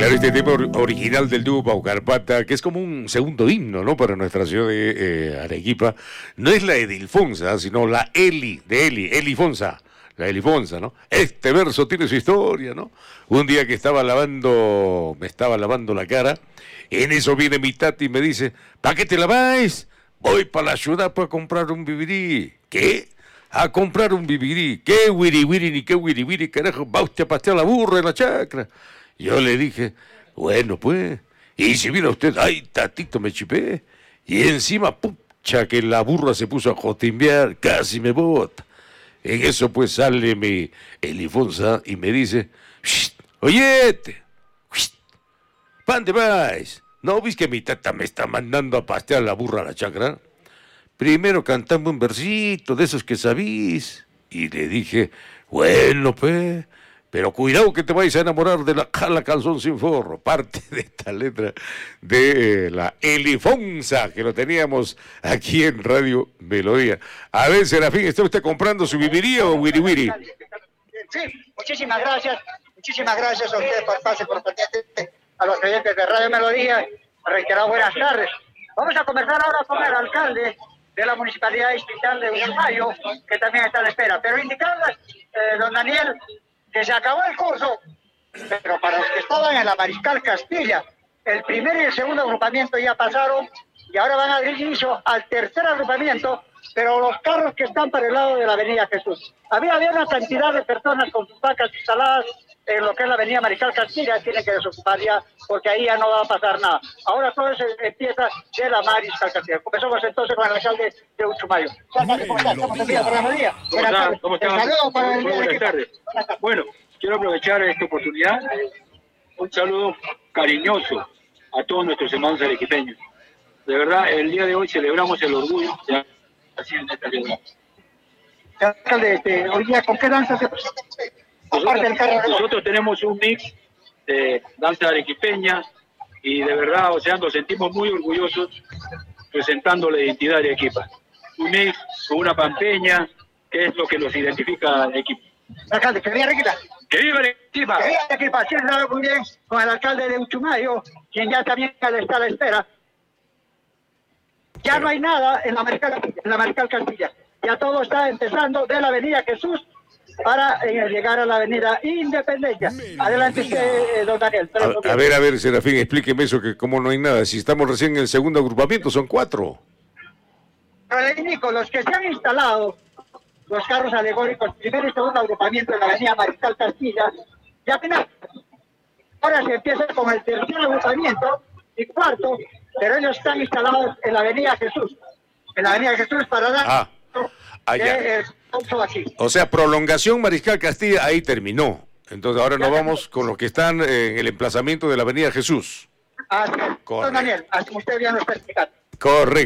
Claro, este tema original del dúo Pau Carpata, que es como un segundo himno, ¿no? Para nuestra ciudad de Arequipa, no es la Edilfonsa, sino la Elifonsa, la Elifonsa, ¿no? Este verso tiene su historia, ¿no? Un día que me estaba lavando la cara, en eso viene mi tati y me dice, ¿para qué te laváis? Voy para la ciudad para comprar un bibirí. ¿Qué? A comprar un bibirí. ¿Qué wiri wiri ni qué wiri wiri, carajo? Va usted a pastear la burra en la chacra. Yo le dije, bueno pues, y si viene usted, ay, tatito, me chipé, y encima, pucha, que la burra se puso a jotimbear, casi me bota. En eso pues sale mi Elifonsa y me dice, oyete, ¿pa' dónde vais? ¿No vis que mi tata me está mandando a pastear la burra a la chacra? Primero cantame un versito de esos que sabís. Y le dije, bueno pues, pero cuidado que te vais a enamorar de la Jala Calzón Sin Forro, parte de esta letra de la Elifonsa, que lo teníamos aquí en Radio Melodía. A ver, Serafín, ¿está usted comprando su viviría o wiri wiri? Sí, muchísimas gracias a ustedes por pase, por paciente, a los oyentes de Radio Melodía, reiterar buenas tardes. Vamos a conversar ahora con el alcalde de la Municipalidad Distrital de Uchumayo, que también está en espera, pero indicarles, don Daniel, que se acabó el curso, pero para los que estaban en la Mariscal Castilla, el primer y el segundo agrupamiento ya pasaron y ahora van a dar inicio al tercer agrupamiento, pero los carros que están para el lado de la Avenida Jesús. Había una cantidad de personas con sus vacas instaladas en lo que es la Avenida Mariscal Castilla, tienen que desocupar ya, porque ahí ya no va a pasar nada. Ahora todo se empieza de la Mariscal Castilla. Comenzamos entonces con el alcalde de Uchumayo. ¿Cómo estás? ¿Cómo estás? Buenas tardes. Bueno, quiero aprovechar esta oportunidad, un saludo cariñoso a todos nuestros hermanos arequipeños. De verdad, el día de hoy celebramos el orgullo de hacer en esta ciudad. Alcalde, hoy día, ¿con qué danza se presenta? Nosotros tenemos un mix de danza arequipeña y de verdad, o sea, nos sentimos muy orgullosos presentando la identidad de Arequipa. Un mix con una pampeña, que es lo que nos identifica a Arequipa. Alcalde, que viva Arequipa. ¡Que viva Arequipa! Que viva Arequipa. Sí, claro, muy bien, con el alcalde de Uchumayo, quien ya también está a la espera. Ya no hay nada en la Mariscal Castilla. Ya todo está empezando de la Avenida Jesús para llegar a la Avenida Independencia. Adelante usted, don Daniel. A ver, Serafín, explíqueme eso, que como no hay nada. Si estamos recién en el segundo agrupamiento, son 4. Pero le indico, los que se han instalado, los carros alegóricos, primero y segundo agrupamiento en la Avenida Mariscal Castilla, ya final. Ahora se empieza con el tercer agrupamiento y cuarto, pero ellos están instalados en la Avenida Jesús. En la Avenida Jesús para dar... allá. O sea, prolongación Mariscal Castilla, ahí terminó. Entonces ahora nos vamos con los que están en el emplazamiento de la Avenida Jesús. Así es, don Daniel, así usted bien lo está explicando. Correcto.